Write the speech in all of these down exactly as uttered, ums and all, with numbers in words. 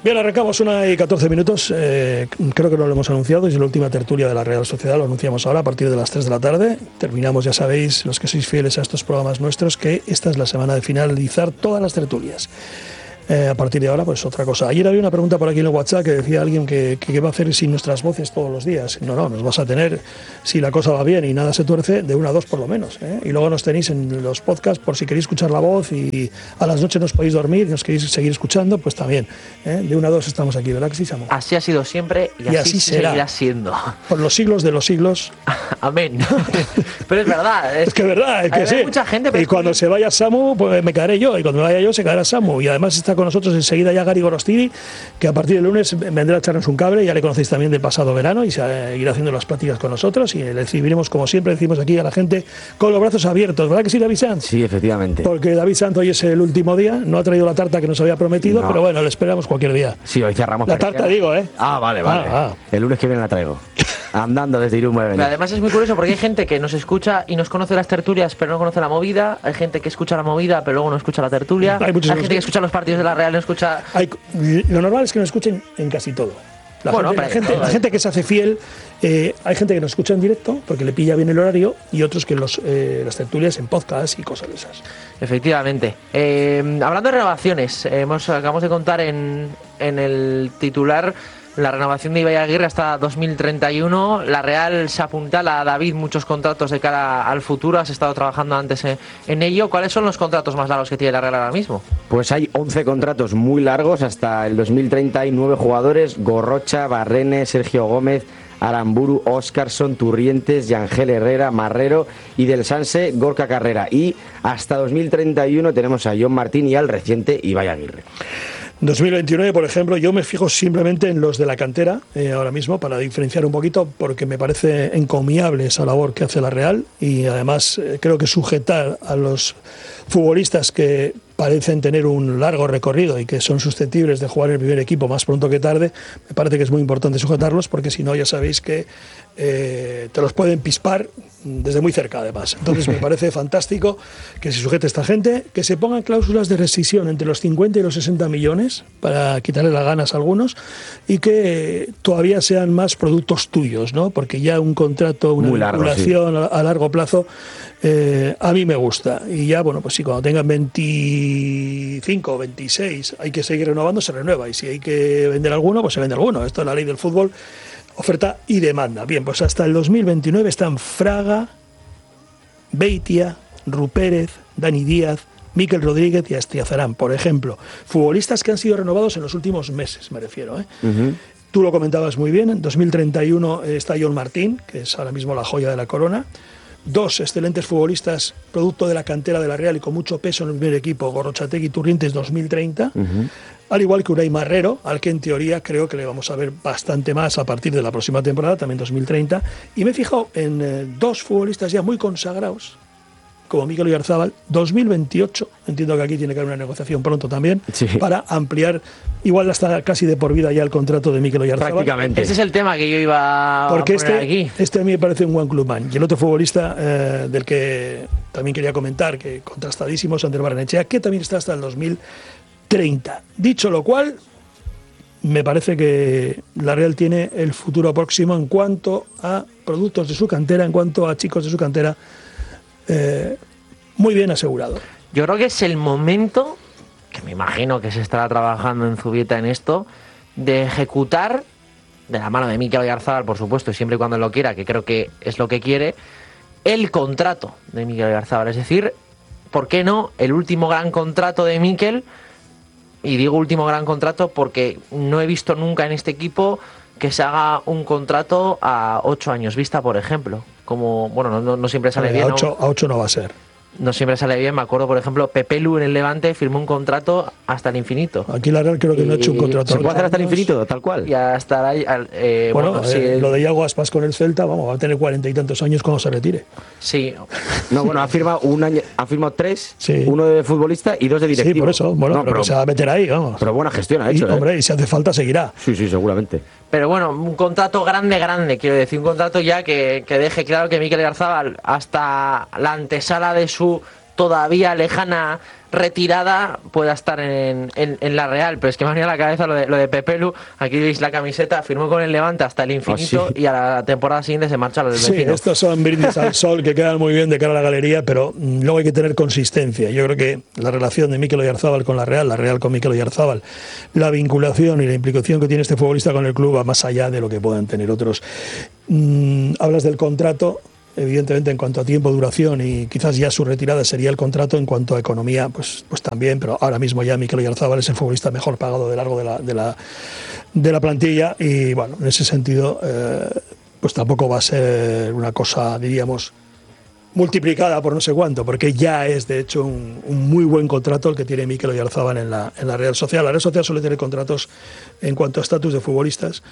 Bien, arrancamos una y catorce minutos, eh, creo que no lo hemos anunciado, es la última tertulia de la Real Sociedad, lo anunciamos ahora a partir de las tres de la tarde, terminamos, ya sabéis, los que sois fieles a estos programas nuestros, que esta es la semana de finalizar todas las tertulias. Eh, a partir de ahora, pues otra cosa. Ayer había una pregunta por aquí en el WhatsApp que decía alguien que qué va a hacer sin nuestras voces todos los días. No, no, nos vas a tener, si la cosa va bien y nada se tuerce, de una a dos por lo menos, ¿eh? Y luego nos tenéis en los podcasts por si queréis escuchar la voz y a las noches nos podéis dormir, nos queréis seguir escuchando, pues también, ¿eh? De una a dos estamos aquí, ¿verdad que sí, Samu? Así ha sido siempre y, y así, así será. seguirá siendo. Por los siglos de los siglos. Amén. Pero es verdad. Es, es que es verdad, es que sí. Hay mucha gente. Y cuando se vaya Samu, pues me caeré yo. Y cuando me vaya yo, se caerá Samu. Y además está con nosotros enseguida ya Gary Gorostiri, que a partir del lunes vendrá a echarnos un cable. Ya le conocéis también del pasado verano y se irá haciendo las pláticas con nosotros. Y le recibiremos, como siempre decimos aquí a la gente, con los brazos abiertos. ¿Verdad que sí, David Sanz? Sí, efectivamente. Porque David Sanz hoy es el último día. No ha traído la tarta que nos había prometido, no. Pero bueno, le esperamos cualquier día. Sí, hoy cerramos. La tarta, digo, ¿eh? Ah, vale, vale. Ah, ah. El lunes que viene la traigo. Andando desde Irún voy a venir. Además es muy curioso porque hay gente que nos escucha y nos conoce las tertulias pero no conoce la movida, hay gente que escucha la movida pero luego no escucha la tertulia, hay, hay gente que escucha los partidos de la Real y no escucha... Hay, lo normal es que nos escuchen en casi todo. La, bueno, gente, la, gente, la gente que se hace fiel, eh, hay gente que nos escucha en directo porque le pilla bien el horario y otros que los, eh, las tertulias en podcast y cosas de esas. Efectivamente. Eh, hablando de renovaciones, eh, hemos, acabamos de contar en, en el titular la renovación de Ibai Aguirre hasta dos mil treinta y uno. La Real se apuntala a David muchos contratos de cara al futuro. Has estado trabajando antes en, en ello. ¿Cuáles son los contratos más largos que tiene la Real ahora mismo? Pues hay once contratos muy largos hasta el dos mil treinta. Hay nueve jugadores: Gorrocha, Barrene, Sergio Gómez, Aramburu, Óscarson, Turrientes, Yangel Herrera, Marrero y del Sanse, Gorka Carrera. Y hasta dos mil treinta y uno tenemos a John Martín y al reciente Ibai Aguirre. dos mil veintinueve, por ejemplo, yo me fijo simplemente en los de la cantera, eh, ahora mismo, para diferenciar un poquito, porque me parece encomiable esa labor que hace la Real y además eh, creo que sujetar a los futbolistas que parecen tener un largo recorrido y que son susceptibles de jugar en el primer equipo más pronto que tarde, me parece que es muy importante sujetarlos porque si no ya sabéis que eh, te los pueden pispar desde muy cerca además. Entonces me parece fantástico que se sujete esta gente, que se pongan cláusulas de rescisión entre los cincuenta y los sesenta millones para quitarle las ganas a algunos y que todavía sean más productos tuyos, ¿no? Porque ya un contrato, una vinculación sí. a, a largo plazo eh, a mí me gusta y ya bueno pues sí, cuando tengan veinticinco o veintiséis hay que seguir renovando, se renueva y si hay que vender alguno pues se vende alguno. Esto es la ley del fútbol, oferta y demanda. Bien, pues hasta el dos mil veintinueve están Fraga, Beitia, Rupérez, Dani Díaz, Mikel Rodríguez y Astiazarán, por ejemplo. Futbolistas que han sido renovados en los últimos meses, me refiero, ¿eh? Uh-huh. Tú lo comentabas muy bien, en dos mil treinta y uno está John Martín, que es ahora mismo la joya de la corona. Dos excelentes futbolistas, producto de la cantera de la Real y con mucho peso en el primer equipo, Gorrochategui y Turrientes dos mil treinta. Uh-huh. Al igual que Unai Marrero, al que en teoría creo que le vamos a ver bastante más a partir de la próxima temporada, también dos mil treinta. Y me he fijado en eh, dos futbolistas ya muy consagrados, como Mikel Oyarzábal, dos mil veintiocho, entiendo que aquí tiene que haber una negociación pronto también, sí. para ampliar, igual hasta casi de por vida ya el contrato de Mikel Oyarzábal. Prácticamente. Ese es el tema que yo iba a Porque poner este, aquí. este a mí me parece un one club man. Y el otro futbolista eh, del que también quería comentar, que contrastadísimo, es Ander Barrenechea, que también está hasta el dos mil treinta. Dicho lo cual, me parece que la Real tiene el futuro próximo en cuanto a productos de su cantera, en cuanto a chicos de su cantera, eh, muy bien asegurado. Yo creo que es el momento, que me imagino que se estará trabajando en Zubieta en esto, de ejecutar, de la mano de Mikel Oyarzábal, por supuesto, y siempre y cuando lo quiera, que creo que es lo que quiere, el contrato de Mikel Oyarzábal. Es decir, ¿por qué no el último gran contrato de Mikel? Y digo último gran contrato porque no he visto nunca en este equipo que se haga un contrato a ocho años vista, por ejemplo. Como, bueno, no, no siempre sale a bien. ocho, ¿no? A ocho no va a ser. No siempre sale bien. Me acuerdo, por ejemplo, Pepe Lu en el Levante firmó un contrato hasta el infinito. Aquí la Real creo que y no ha hecho un contrato. ¿Se puede hacer hasta el infinito, tal cual? Y hasta ahí, eh, bueno, bueno eh, sí, el... lo de Iago Aspas con el Celta, vamos, va a tener cuarenta y tantos años cuando se retire. Sí. No, bueno, ha firmado un año, ha firmado tres, sí. uno de futbolista y dos de directivo. Sí, por eso, bueno, no, pero, pero que se va a meter ahí, vamos. Pero buena gestión ha hecho, y, ¿eh? Hombre, y si hace falta seguirá. Sí, sí, seguramente. Pero bueno, un contrato grande, grande, quiero decir, un contrato ya que, que deje claro que Mikel Oyarzábal, hasta la antesala de su todavía lejana retirada pueda estar en, en, en la Real. Pero es que me ha venido a la cabeza lo de, lo de Pepelu. Aquí veis la camiseta, firmó con el Levante hasta el infinito. Oh, sí. Y a la temporada siguiente se marcha al vecino. Sí, estos son brindis al sol que quedan muy bien de cara a la galería, pero mm, luego hay que tener consistencia. Yo creo que la relación de Mikel Oyarzabal con la Real, la Real con Mikel Oyarzabal, la vinculación y la implicación que tiene este futbolista con el club va más allá de lo que puedan tener otros. Mm, hablas del contrato. Evidentemente, en cuanto a tiempo, duración y quizás ya su retirada sería el contrato. En cuanto a economía, pues, pues también, pero ahora mismo ya Mikel Oyarzabal es el futbolista mejor pagado de largo de la, de la, de la plantilla y bueno, en ese sentido eh, pues tampoco va a ser una cosa, diríamos, multiplicada por no sé cuánto, porque ya es de hecho un, un muy buen contrato el que tiene Mikel Oyarzabal en la, en la Real Sociedad. La Real Sociedad suele tener contratos en cuanto a estatus de futbolistas.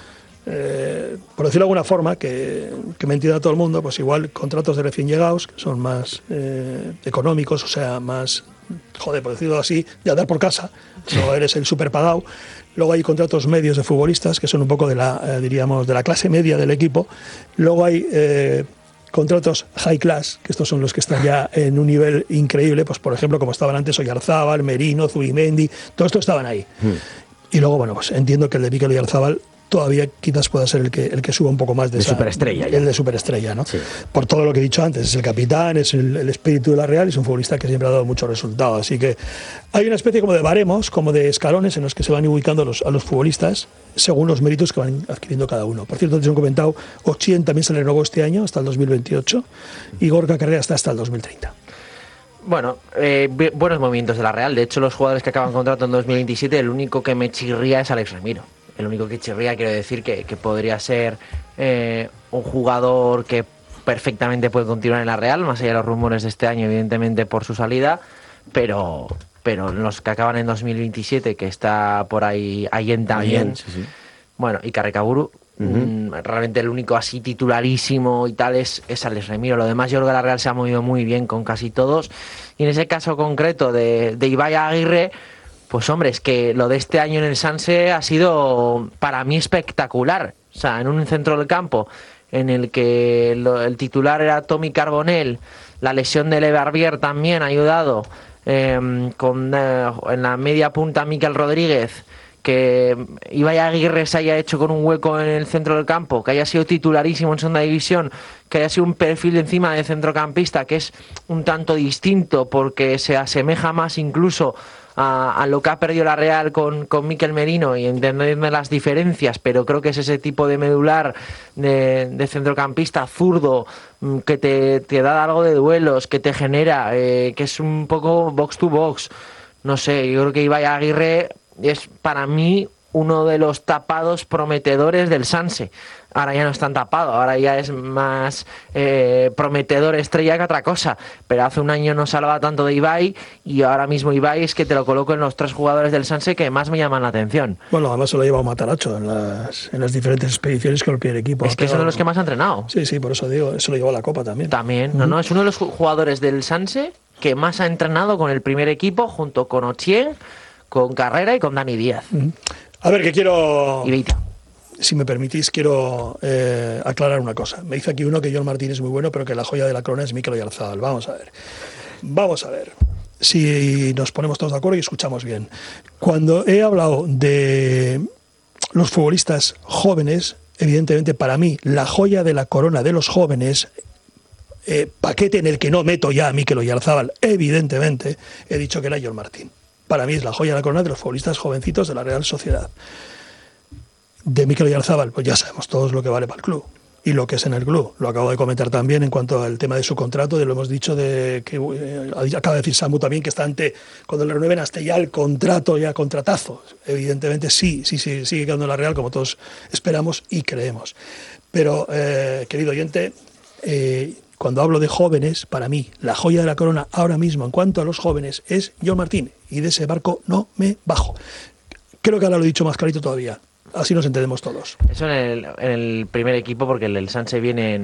Eh, por decirlo de alguna forma, que, que me entienda todo el mundo, pues igual contratos de recién llegados, que son más eh, económicos, o sea, más, joder, por decirlo así, de andar por casa, no eres el superpagado. Luego hay contratos medios de futbolistas, que son un poco de la, eh, diríamos, de la clase media del equipo. Luego hay eh, contratos high class, que estos son los que están ya en un nivel increíble, pues por ejemplo, como estaban antes Oyarzabal, Merino, Zubimendi, todo esto estaban ahí. Mm. Y luego, bueno, pues entiendo que el de Mikel Oyarzabal todavía quizás pueda ser el que el que suba un poco más de, de esa, superestrella ya. El de superestrella, ¿no? Sí. Por todo lo que he dicho antes, es el capitán, es el, el espíritu de la Real y es un futbolista que siempre ha dado muchos resultados. Así que hay una especie como de baremos, como de escalones en los que se van ubicando a los, a los futbolistas según los méritos que van adquiriendo cada uno. Por cierto, te han comentado, Ochien también se le renovó este año hasta el dos mil veintiocho y Gorka Carrera está hasta el dos mil treinta. Bueno, eh, buenos movimientos de la Real. De hecho, los jugadores que acaban contrato en dos mil veintisiete, el único que me chirría es Alex Remiro. El único que chirría, quiero decir, que, que podría ser eh, un jugador que perfectamente puede continuar en la Real, más allá de los rumores de este año, evidentemente, por su salida, pero, pero los que acaban en dos mil veintisiete, que está por ahí, Allen también, Allen, sí, sí. Bueno, y Carrecaburu, uh-huh. mmm, realmente el único así titularísimo y tal es, es Alex Remiro. Lo demás, yo creo que la Real se ha movido muy bien con casi todos, y en ese caso concreto de, de Ibai Aguirre, pues hombre, es que lo de este año en el Sanse ha sido para mí espectacular. O sea, en un centro del campo en el que lo, el titular era Tommy Carbonell, la lesión de Lebarbier también ha ayudado, eh, con eh, en la media punta Mikel Rodríguez, que Ibai Aguirre se haya hecho con un hueco en el centro del campo, que haya sido titularísimo en segunda división, que haya sido un perfil encima de centrocampista que es un tanto distinto porque se asemeja más incluso A, a lo que ha perdido la Real con, con Mikel Merino, y entenderme las diferencias, pero creo que es ese tipo de medular de, de centrocampista zurdo que te, te da algo de duelos, que te genera, eh, que es un poco box to box. No sé, yo creo que Ibai Aguirre es para mí uno de los tapados prometedores del Sanse. Ahora ya no es tan tapado, ahora ya es más eh, prometedor estrella que otra cosa, pero hace un año no se hablaba tanto de Ibai, y ahora mismo Ibai es que te lo coloco en los tres jugadores del Sanse que más me llaman la atención. Bueno, además se lo ha llevado Mataracho en las, en las diferentes expediciones con el primer equipo. Es que es uno de los que más ha entrenado. Sí, sí, por eso digo, eso lo llevó a la Copa también. También, uh-huh. no, no, es uno de los jugadores del Sanse que más ha entrenado con el primer equipo, junto con Ochien, con Carrera y con Dani Díaz. Uh-huh. A ver, que quiero... Y Beita. Si me permitís, quiero eh, aclarar una cosa. Me dice aquí uno que John Martín es muy bueno, pero que la joya de la corona es Mikel Oyarzabal. Vamos a ver. Vamos a ver. Si nos ponemos todos de acuerdo y escuchamos bien. Cuando he hablado de los futbolistas jóvenes, evidentemente para mí la joya de la corona de los jóvenes, eh, paquete en el que no meto ya a Mikel Oyarzabal, evidentemente, he dicho que era John Martín. Para mí es la joya de la corona de los futbolistas jovencitos de la Real Sociedad. De Mikel Oyarzabal, pues ya sabemos todos lo que vale para el club y lo que es en el club. Lo acabo de comentar también en cuanto al tema de su contrato, de lo hemos dicho de que eh, acaba de decir Samu también que está ante, cuando le renueven hasta ya el contrato, ya contratazo. Evidentemente sí, sí, sí, sigue quedando en la Real como todos esperamos y creemos. Pero, eh, querido oyente, eh, cuando hablo de jóvenes, para mí, la joya de la corona ahora mismo en cuanto a los jóvenes es John Martín, y de ese barco no me bajo. Creo que ahora lo he dicho más clarito todavía. Así nos entendemos todos. Eso en el, en el primer equipo, porque el, el Sanse viene en,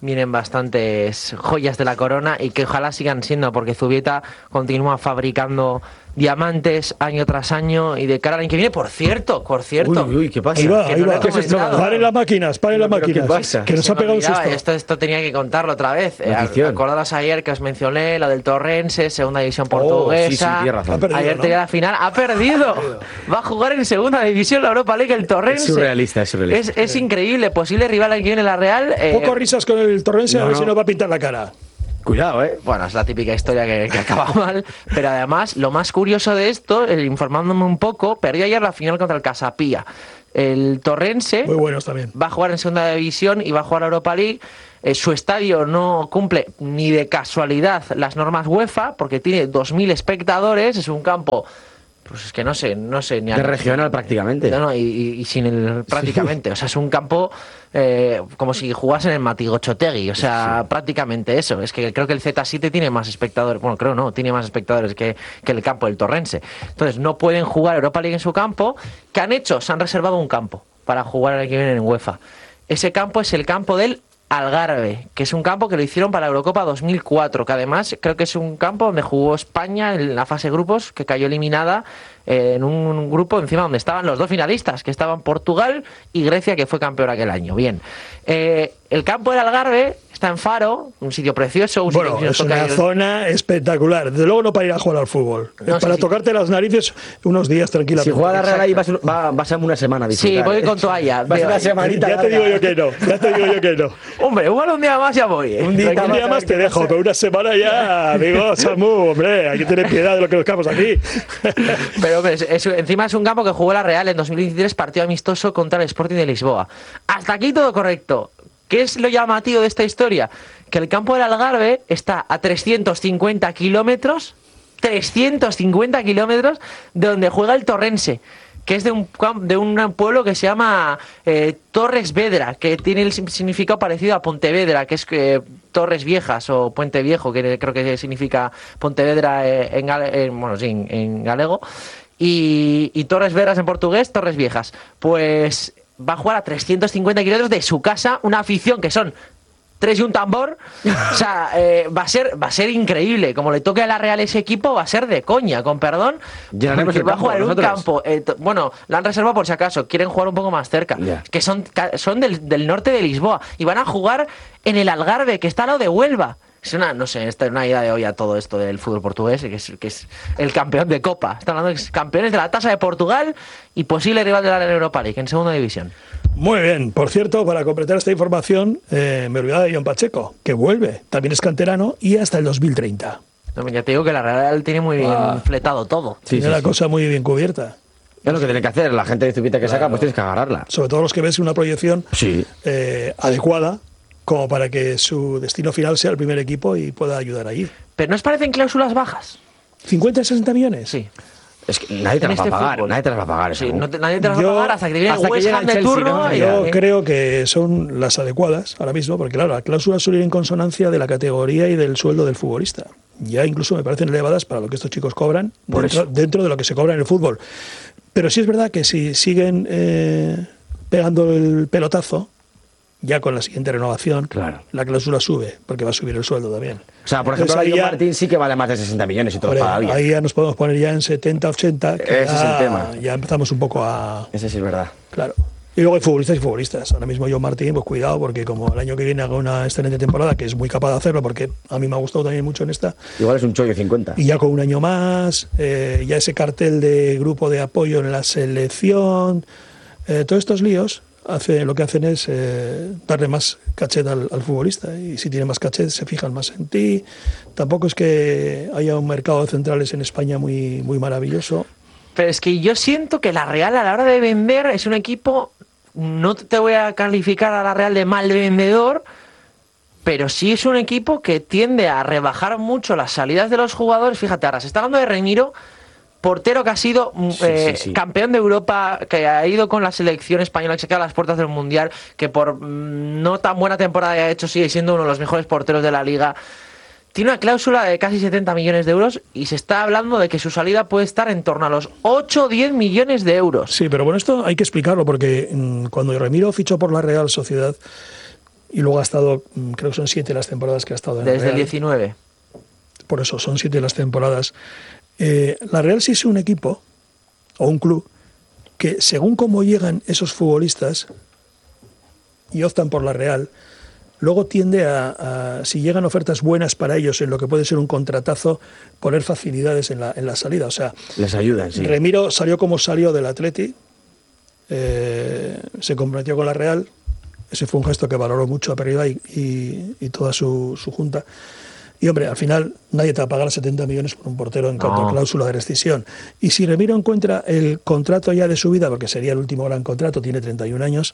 vienen bastantes joyas de la corona y que ojalá sigan siendo, porque Zubieta continúa fabricando diamantes año tras año y de cara al año que viene, por cierto, por cierto. Uy, uy, ¿qué pasa? Ahí va, que ahí no lo va. he comentado. Paren las máquinas, paren las No, pero ¿qué máquinas. pasa? Que nos Se ha me pegado un olvidaba, susto. Esto, esto tenía que contarlo otra vez. Eh, Notición. acordaros ayer que os mencioné lo del Torrense, segunda división Oh, portuguesa. sí, sí, tienes razón. Ha perdido, Ayer ¿no? tenía la final, ha perdido. Va a jugar en segunda división la Europa League el Torrense. Es surrealista, es surrealista. Es, es increíble, posible rival al que viene la Real. eh, Poco risas con el Torrense, no, a ver no. si nos va a pintar la cara. Cuidado, ¿eh? Bueno, es la típica historia que, que acaba mal, pero además lo más curioso de esto, eh, informándome un poco, perdió ayer la final contra el Casapía. El Torrense Muy buenos también. va a jugar en segunda división y va a jugar a Europa League. Eh, su estadio no cumple ni de casualidad las normas UEFA porque tiene dos mil espectadores, es un campo, pues es que no sé, no sé ni a- De regional prácticamente. No, no, y, y- y sin el prácticamente, o sea, es un campo eh, como si jugasen en Matigochotegui, o sea, prácticamente eso. Es que creo que el Z siete tiene más espectadores, bueno, creo no, tiene más espectadores que, que el campo del Torrense. Entonces, no pueden jugar Europa League en su campo. ¿Qué han hecho? Se han reservado un campo para jugar el que viene en UEFA. Ese campo es el campo del Algarve, que es un campo que lo hicieron para la Eurocopa dos mil cuatro, que además creo que es un campo donde jugó España en la fase de grupos, que cayó eliminada eh, en un grupo encima donde estaban los dos finalistas, que estaban Portugal y Grecia, que fue campeón aquel año. Bien, eh, el campo del Algarve está en Faro, un sitio precioso, un Bueno, sitio que nos es una toca ir- zona espectacular. Desde luego no para ir a jugar al fútbol. No, Eh, para sí, sí. tocarte las narices unos días tranquilamente. Si juega la Real ahí vas, va, vas a una semana a disfrutar. Sí, voy ¿eh? con toalla. Vas Veo una ahí. semanita. Ya te larga. digo yo que no. Ya te digo yo que no. Hombre, igual un día más ya voy. ¿eh? Un día Un más, día a más ver te qué dejo, pasa. pero una semana ya, amigo Samu, hombre, hay que tener piedad de lo que nos quedamos aquí. Pero hombre, es- es- encima es un campo que jugó la Real en dos mil veintitrés, partido amistoso contra el Sporting de Lisboa. Hasta aquí todo correcto. ¿Qué es lo llamativo de esta historia? Que el campo del Algarve está a trescientos cincuenta kilómetros, trescientos cincuenta kilómetros de donde juega el Torrense, que es de un, cam- de un pueblo que se llama eh, Torres Vedra, que tiene el sim- significado parecido a Pontevedra, que es eh, Torres Viejas o Puente Viejo, que creo que significa Pontevedra eh, en, gale- en- bueno, sí, en, en galego, y, y Torres Vedras en portugués, Torres Viejas. Pues va a jugar a trescientos cincuenta kilómetros de su casa, una afición que son tres y un tambor. O sea, eh, va a ser va a ser increíble. Como le toque a la Real ese equipo, va a ser de coña, con perdón. Llenaremos Porque el va a campo, jugar en un nosotros. campo. eh, t- bueno, la han reservado por si acaso. Quieren jugar un poco más cerca. Ya. Que son, ca- son del, del norte de Lisboa. Y van a jugar en el Algarve, que está al lado de Huelva. Es una, no sé, esta es una idea de hoy a todo esto del fútbol portugués, que es, que es el campeón de Copa. Están hablando de campeones de la tasa de Portugal y posible rival de la Europa League en segunda división. Muy bien, por cierto, para completar esta información, eh, me olvidaba de John Pacheco, que vuelve, también es canterano y hasta el dos mil treinta. No, ya te digo que la Real tiene muy bien Ah. fletado todo. Sí, Tiene sí, la sí. cosa muy bien cubierta. Es lo que tiene que hacer. La gente de Zubita que saca, pues tienes que agarrarla. Sobre todo los que ves una proyección Sí. eh, adecuada como para que su destino final sea el primer equipo y pueda ayudar allí. ¿Pero no os parecen cláusulas bajas? ¿cincuenta y sesenta millones? Sí. Es que nadie te En las va a este pagar. fútbol. Nadie te las va a pagar. Sí, Samu. no te- nadie te las va Yo- a pagar hasta que te viene hasta el que West llega Ham el de Chelsea, turno. ¿no? y- Yo y- creo que son las adecuadas ahora mismo, porque claro, la cláusula suele ir en consonancia de la categoría y del sueldo del futbolista. Ya incluso me parecen elevadas para lo que estos chicos cobran Por dentro, eso. dentro de lo que se cobra en el fútbol. Pero sí es verdad que si siguen eh, pegando el pelotazo, ya con la siguiente renovación, Claro. la cláusula sube, porque va a subir el sueldo también. O sea, por ejemplo, Entonces, ahí John ya- Martín sí que vale más de sesenta millones y todo Hombre, paga bien. ahí ya nos podemos poner ya en setenta, ochenta, que Ese es ya, el tema. ya empezamos un poco a... Ese sí es verdad. Claro. Y luego hay futbolistas y futbolistas. Ahora mismo John Martín, pues cuidado, porque como el año que viene haga una excelente temporada, que es muy capaz de hacerlo, porque a mí me ha gustado también mucho en esta, Igual es un chollo cincuenta. y ya con un año más, eh, ya ese cartel de grupo de apoyo en la selección, eh, todos estos líos, hace, lo que hacen es eh, darle más cachet al, al futbolista, y si tiene más cachet se fijan más en ti. Tampoco es que haya un mercado de centrales en España muy, muy maravilloso. Pero es que yo siento que la Real a la hora de vender es un equipo, no te voy a calificar a la Real de mal vendedor, pero sí es un equipo que tiende a rebajar mucho las salidas de los jugadores. Fíjate, ahora se está hablando de Remiro, portero que ha sido mm, Sí, eh, sí, sí. campeón de Europa, que ha ido con la selección española, que se queda a las puertas del Mundial, que por mm, no tan buena temporada que ha hecho sigue siendo uno de los mejores porteros de la liga. Tiene una cláusula de casi setenta millones de euros y se está hablando de que su salida puede estar en torno a los ocho o diez millones de euros. Sí, pero bueno, esto hay que explicarlo, porque mm, cuando Remiro fichó por la Real Sociedad, y luego ha estado, creo que son siete las temporadas que ha estado en Desde la Real. el diecinueve. Por eso, son siete las temporadas. Eh, la Real sí es un equipo, o un club, que según cómo llegan esos futbolistas y optan por la Real, luego tiende a, a, si llegan ofertas buenas para ellos en lo que puede ser un contratazo, poner facilidades en la, en la salida. O sea, les ayudan, sí. Remiro salió como salió del Atleti, eh, se comprometió con la Real, ese fue un gesto que valoró mucho a Perriba y, y, y toda su, su junta. Y hombre, al final nadie te va a pagar setenta millones por un portero en cuanto no. a cláusula de rescisión. Y si Remiro encuentra el contrato ya de su vida, porque sería el último gran contrato, tiene treinta y un años,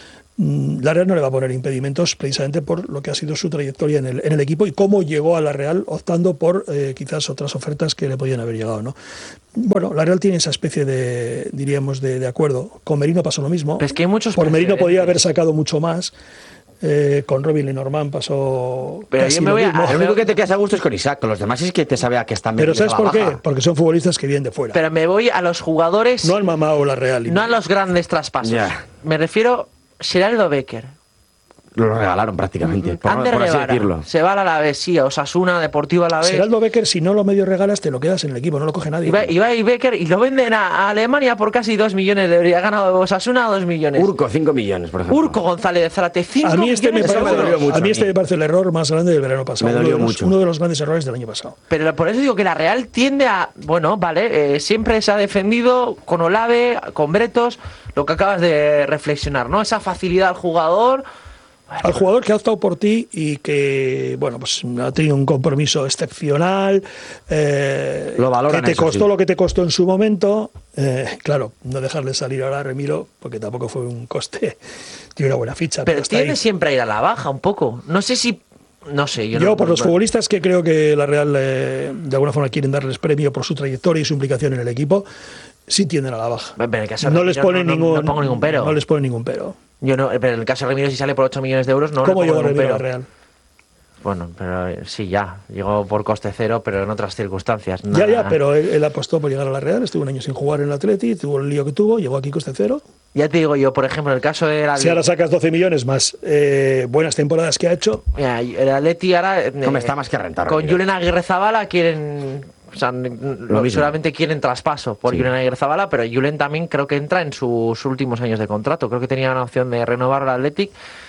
la Real no le va a poner impedimentos precisamente por lo que ha sido su trayectoria en el, en el equipo y cómo llegó a la Real optando por eh, quizás otras ofertas que le podían haber llegado, ¿no? Bueno, la Real tiene esa especie de, diríamos, de, de acuerdo. Con Merino pasó lo mismo. Pero es que hay muchos por Merino podía haber sacado mucho más. Eh, con Robin Lenormand pasó. Pero yo me voy a, lo, lo único que te quedas a gusto es con Isaac, con los demás es que te sabe a que están Pero ¿sabes por qué? Porque son futbolistas que vienen de fuera. Pero me voy a los jugadores. No al Mamá o la Real. No a los grandes traspasos. Yeah. Me refiero a Geraldo Becker. Lo regalaron prácticamente, por, Ander por así Guevara, decirlo. Se va a la Alavés, sí, a Osasuna, Deportivo Alavés. Geraldo Becker, si no lo medio regalas, te lo quedas en el equipo, no lo coge nadie. Y va, y va y Becker y lo venden a, a Alemania por casi dos millones de euros. Y ha ganado Osasuna dos millones. Urco, cinco millones, por ejemplo. Urco González de Zárate, cinco a mí este millones me parece, de euros. mucho, a mí este me parece el error más grande del verano pasado. Me dolió uno, de los, mucho. uno de los grandes errores del año pasado. Pero por eso digo que la Real tiende a... Bueno, vale, eh, siempre se ha defendido con Olave, con Bretos, lo que acabas de reflexionar, ¿no? Esa facilidad al jugador... Al jugador que ha optado por ti y que, bueno, pues ha tenido un compromiso excepcional, eh, lo valoran, que te eso, costó sí. lo que te costó en su momento. Eh, claro, no dejarle salir ahora a Remiro, porque tampoco fue un coste de una buena ficha. Pero, pero tiende ahí. siempre a ir a la baja un poco. No sé si... No sé, yo, yo no, por no, los no. futbolistas que creo que la Real eh, de alguna forma quieren darles premio por su trayectoria y su implicación en el equipo, sí tienden a la baja. Pero en el caso no de les Remiro, ponen no, ningún, no pongo ningún pero. No les ponen ningún pero. Yo no, pero en el caso de Remiro, si sale por ocho millones de euros, no. ¿Cómo le pongo llegó ningún Remiro a pero. la Real? Bueno, pero eh, sí, ya. Llegó por coste cero, pero en otras circunstancias. Ya, nada. ya, pero él, él apostó por llegar a la Real, estuvo un año sin jugar en el Atleti, tuvo el lío que tuvo, llegó aquí coste cero. Ya te digo yo, por ejemplo, en el caso de la... Si ahora sacas doce millones más eh, buenas temporadas que ha hecho... Mira, el Atleti ahora... Eh, no me está más que rentar. Con Julen Aguirrezabala quieren... O sea, lo solamente quieren traspaso por sí. Julen Aguirrezabala, pero Julen también creo que entra en sus últimos años de contrato. Creo que tenía una opción de renovar el Athletic.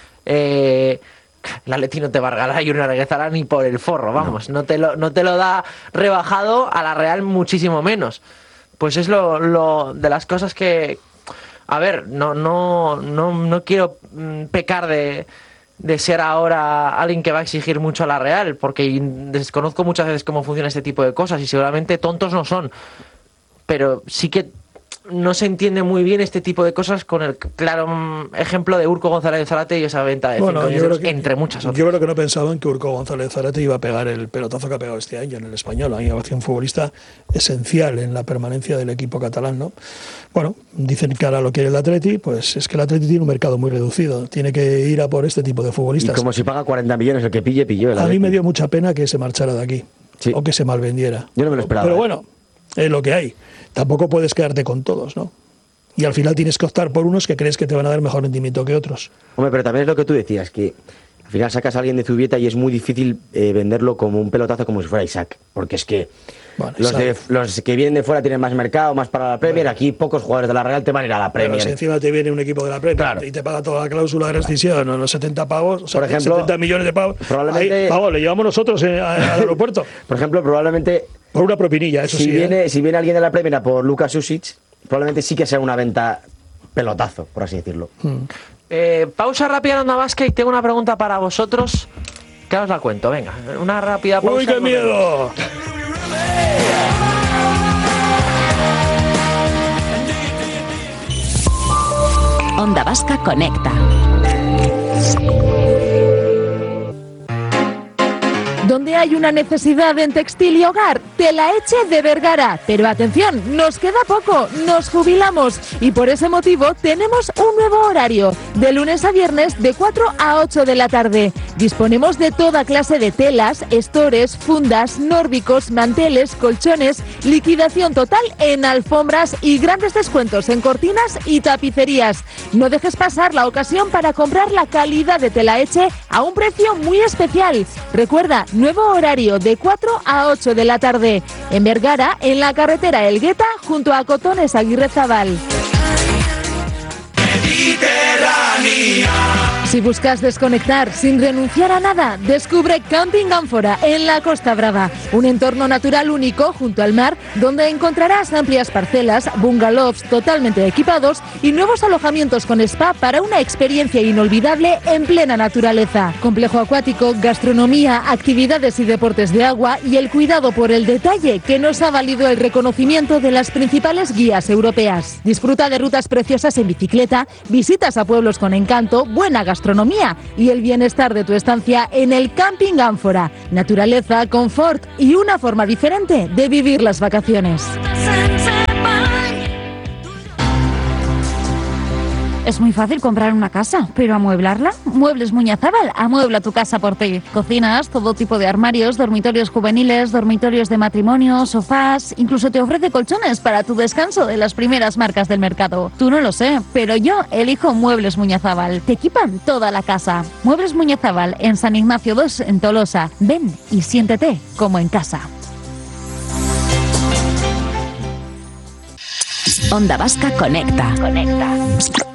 Eh... El Atleti no te va a regalar a Julen Aguirrezabala ni por el forro, vamos. No. No, te lo, no te lo da rebajado, a la Real muchísimo menos. Pues es lo, lo de las cosas que... A ver, no, no, no, no quiero pecar de, de ser ahora alguien que va a exigir mucho a la Real, porque desconozco muchas veces cómo funciona este tipo de cosas y seguramente tontos no son. Pero sí que no se entiende muy bien este tipo de cosas con el claro ejemplo de Urco González de Zárate y esa venta de bueno, cinco euros, entre muchas otras. Yo creo que no pensaban que Urco González de Zárate iba a pegar el pelotazo que ha pegado este año en el Español. A mí me parece un futbolista esencial en la permanencia del equipo catalán, ¿no? Bueno, dicen que ahora lo quiere el Atleti, pues es que el Atleti tiene un mercado muy reducido. Tiene que ir a por este tipo de futbolistas. Y como si paga cuarenta millones, el que pille, pilló. El a Atleti. mí me dio mucha pena que se marchara de aquí. Sí. O que se malvendiera. Yo no me lo esperaba. Pero bueno, es lo que hay. Tampoco puedes quedarte con todos, ¿no? Y al final tienes que optar por unos que crees que te van a dar mejor rendimiento que otros. Hombre, pero también es lo que tú decías, que al final sacas a alguien de Zubieta y es muy difícil eh, venderlo como un pelotazo como si fuera Isaac. Porque es que bueno, los, de, los que vienen de fuera tienen más mercado, más para la Premier. Bueno, aquí pocos jugadores de la Real te van a ir a la Premier. Pero si encima te viene un equipo de la Premier claro. y te paga toda la cláusula de rescisión, ¿no? Los setenta pavos, o sea, por ejemplo, setenta millones de pavos. Probablemente, ahí, vamos, le llevamos nosotros eh, al aeropuerto. Por ejemplo, probablemente... Por una propinilla, eso si sí. Viene, ¿eh? Si viene alguien de la Premier por Luka Susic, probablemente sí que sea una venta pelotazo, por así decirlo. Hmm. Eh, pausa rápida en Onda Vasca y tengo una pregunta para vosotros que os la cuento. Venga, una rápida pausa. ¡Uy, qué miedo! Onda Vasca conecta. Donde hay hay una necesidad en textil y hogar, Telaeche de Vergara. Pero atención, nos queda poco, nos jubilamos y por ese motivo tenemos un nuevo horario, de lunes a viernes de cuatro a ocho de la tarde. Disponemos de toda clase de telas, estores, fundas, nórdicos, manteles, colchones, liquidación total en alfombras y grandes descuentos en cortinas y tapicerías. No dejes pasar la ocasión para comprar la calidad de Telaeche a un precio muy especial. Recuerda, nuevo horario de cuatro a ocho de la tarde. En Vergara, en la carretera Elgueta, junto a Cotones Aguirrezabal. Si buscas desconectar sin renunciar a nada, descubre Camping Ánfora en la Costa Brava, un entorno natural único junto al mar donde encontrarás amplias parcelas, bungalows totalmente equipados y nuevos alojamientos con spa para una experiencia inolvidable en plena naturaleza. Complejo acuático, gastronomía, actividades y deportes de agua y el cuidado por el detalle que nos ha valido el reconocimiento de las principales guías europeas. Disfruta de rutas preciosas en bicicleta, visitas a pueblos con encanto, buena gastronomía y el bienestar de tu estancia en el Camping Ánfora. Naturaleza, confort y una forma diferente de vivir las vacaciones. Es muy fácil comprar una casa, pero amueblarla. Muebles Muñazábal amuebla tu casa por ti. Cocinas, todo tipo de armarios, dormitorios juveniles, dormitorios de matrimonio, sofás. Incluso te ofrece colchones para tu descanso de las primeras marcas del mercado. Tú no lo sé, pero yo elijo Muebles Muñazábal. Te equipan toda la casa. Muebles Muñazábal en San Ignacio dos en Tolosa. Ven y siéntete como en casa. Onda Vasca Conecta. Conecta.